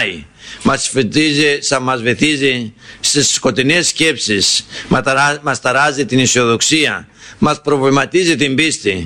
ξυπνάει, μας βυθίζει στις σκοτεινές σκέψεις, μας ταράζει την αισιοδοξία, μας προβληματίζει την πίστη.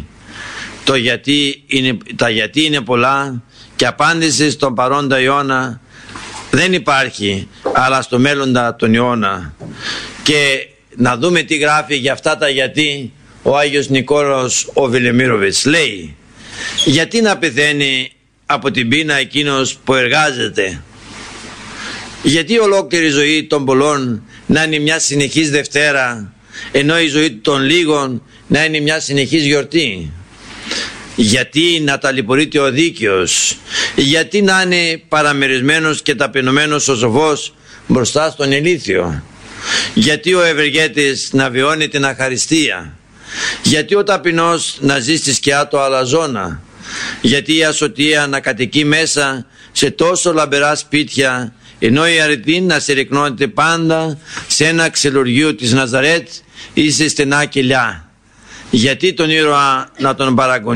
Τα γιατί είναι πολλά και απάντηση στον παρόντα αιώνα δεν υπάρχει, αλλά στο μέλλοντα τον αιώνα. Και να δούμε τι γράφει για αυτά τα γιατί ο Άγιος Νικόλαος ο Βελεμίροβιτς. Λέει: γιατί να πεθαίνει από την πείνα εκείνος που εργάζεται? Γιατί ολόκληρη ζωή των πολλών να είναι μια συνεχής Δευτέρα, ενώ η ζωή των λίγων να είναι μια συνεχής γιορτή? Γιατί να ταλαιπωρείται ο δίκαιος? Γιατί να είναι παραμερισμένος και ταπεινωμένος ο σοφός μπροστά στον ηλίθιο? Γιατί ο ευεργέτης να βιώνει την αχαριστία? Γιατί ο ταπεινός να ζει στη σκιά του αλαζόνα? Γιατί η ασωτεία να κατοικεί μέσα σε τόσο λαμπερά σπίτια, ενώ η αρετή να συρρυκνώνεται πάντα σε ένα ξυλουργείο της Ναζαρέτ ή σε στενά κελιά? Γιατί τον ήρωα να τον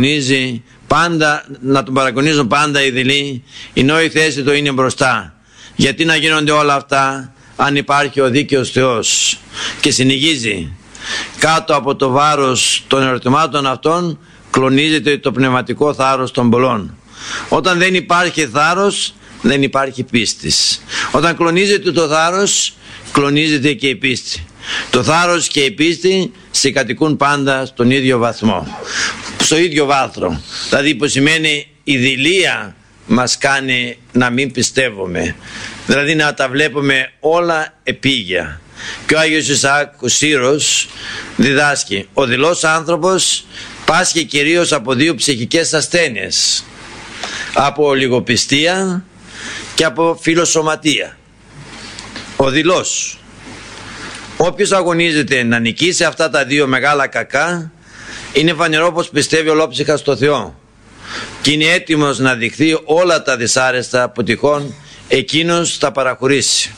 παραγωνίζουν πάντα οι δειλοί, ενώ η θέση του είναι μπροστά? Γιατί να γίνονται όλα αυτά αν υπάρχει ο δίκαιος Θεός? Και συνεχίζει: κάτω από το βάρος των ερωτημάτων αυτών κλονίζεται το πνευματικό θάρρος των πολλών. Όταν δεν υπάρχει θάρρος, δεν υπάρχει πίστης. Όταν κλονίζεται το θάρρος, κλονίζεται και η πίστη. Το θάρρος και η πίστη συγκατοικούν πάντα στον ίδιο βαθμό, στο ίδιο βάθρο. Δηλαδή που σημαίνει η δειλία μας κάνει να μην πιστεύουμε, δηλαδή να τα βλέπουμε όλα επίγεια. Και ο Άγιος Ισαάκ ο Σύρος διδάσκει: ο δειλός άνθρωπος πάσχει κυρίως από δύο ψυχικές ασθένειες, από λιγοπιστία και από φιλοσωματία. Ο δειλός, όποιος αγωνίζεται να νικήσει αυτά τα δύο μεγάλα κακά, είναι φανερό πως πιστεύει ολόψυχα στο Θεό και είναι έτοιμος να δειχθεί όλα τα δυσάρεστα που τυχόν εκείνος θα παραχωρήσει.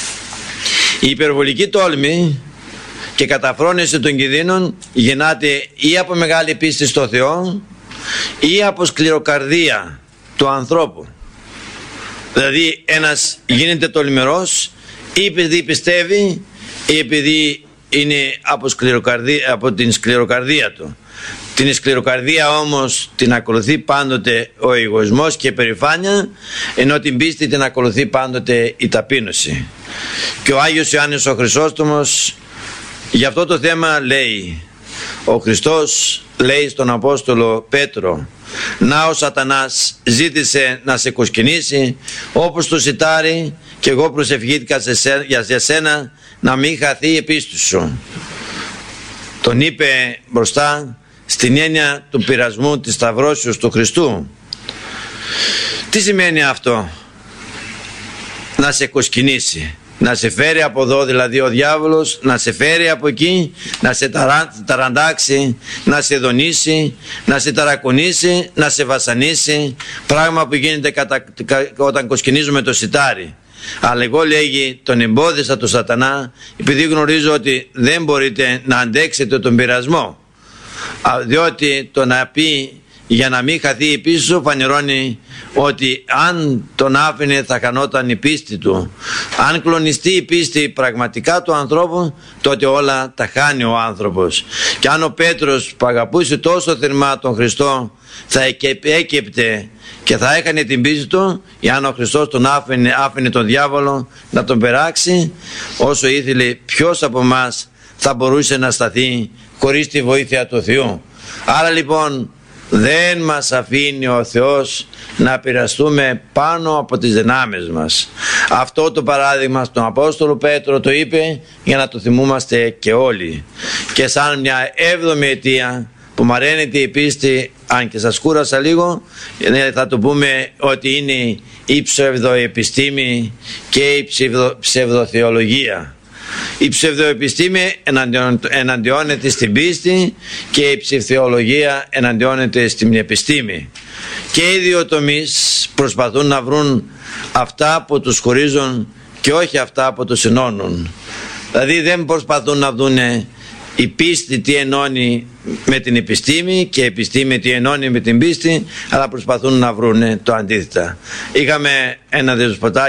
Η υπερβολική τόλμη και καταφρόνηση των κινδύνων γεννάται ή από μεγάλη πίστη στο Θεό ή από σκληροκαρδία του ανθρώπου. Δηλαδή ένας γίνεται τολμηρός ή επειδή πιστεύει ή επειδή είναι από την σκληροκαρδία του. Την σκληροκαρδία όμως την ακολουθεί πάντοτε ο εγωισμός και η περηφάνεια, ενώ την πίστη την ακολουθεί πάντοτε η ταπείνωση. Και ο Άγιος Ιωάννης ο Χρυσόστομος για αυτό το θέμα λέει: ο Χριστός λέει στον Απόστολο Πέτρο: να ο Σατανάς ζήτησε να σε κοσκινήσει όπως το σιτάρι, και εγώ προσευχήθηκα για σένα να μην χαθεί η πίστη σου. Τον είπε μπροστά στην έννοια του πειρασμού της σταυρώσεως του Χριστού. Τι σημαίνει αυτό? Να σε κοσκινήσει, να σε φέρει από εδώ, δηλαδή ο διάβολος να σε φέρει από εκεί, να σε ταραντάξει, να σε δονήσει, να σε ταρακονίσει, να σε βασανίσει, πράγμα που γίνεται όταν κοσκινίζουμε το σιτάρι. Αλλά εγώ, λέγει, τον εμπόδισα του Σατανά επειδή γνωρίζω ότι δεν μπορείτε να αντέξετε τον πειρασμό, διότι το να πει για να μην χαθεί η πίστη σου φανερώνει ότι αν τον άφηνε θα χανόταν η πίστη του. Αν κλονιστεί η πίστη πραγματικά του ανθρώπου, τότε όλα τα χάνει ο άνθρωπος. Και αν ο Πέτρος που αγαπούσε τόσο θερμά τον Χριστό θα έκεπτε και θα έχανε την πίστη του, εάν ο Χριστός τον άφηνε τον διάβολο να τον περάξει όσο ήθελε, ποιος από εμάς θα μπορούσε να σταθεί χωρίς τη βοήθεια του Θεού? Άρα λοιπόν δεν μας αφήνει ο Θεός να πειραστούμε πάνω από τις δυνάμεις μας. Αυτό το παράδειγμα στον Απόστολο Πέτρο το είπε για να το θυμούμαστε και όλοι. Και σαν μια 7η αιτία που μαραίνεται η πίστη, αν και σας κούρασα λίγο, θα το πούμε ότι είναι η ψευδοεπιστήμη και η ψευδοθεολογία. Η ψευδοεπιστήμη εναντιώνεται στην πίστη και η ψευδοθεολογία εναντιώνεται στην επιστήμη. Και οι δύο τομείς προσπαθούν να βρουν αυτά που τους χωρίζουν και όχι αυτά που τους ενώνουν. Δηλαδή δεν προσπαθούν να δουν η πίστη τι ενώνει με την επιστήμη και η επιστήμη τι ενώνει με την πίστη, αλλά προσπαθούν να βρουν το αντίθετα. Είχαμε ένα δεσποτάκι